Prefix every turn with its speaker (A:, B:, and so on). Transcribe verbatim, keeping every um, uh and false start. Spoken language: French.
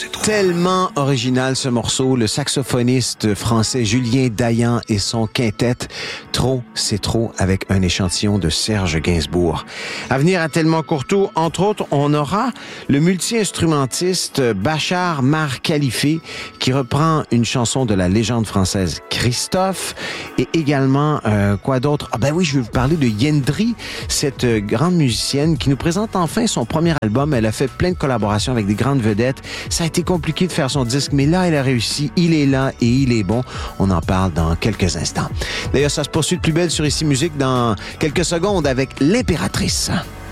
A: Tellement original ce morceau, le saxophoniste français Julien Dayan et son quintet Trop, c'est trop, avec un échantillon de Serge Gainsbourg. À venir à Tellement Courtois, entre autres, on aura le multi-instrumentiste Bachar Mar Khalifi qui reprend une chanson de la légende française Christophe et également, euh, quoi d'autre? Ah ben oui, je vais vous parler de Yendri, cette grande musicienne qui nous présente enfin son premier album. Elle a fait plein de collaborations avec des grandes vedettes. Ça a été compliqué de faire son disque, mais là, elle a réussi. Il est là et il est bon. On en parle dans quelques instants. D'ailleurs, ça se poursuit de plus belle sur Ici Musique dans quelques secondes avec l'Impératrice.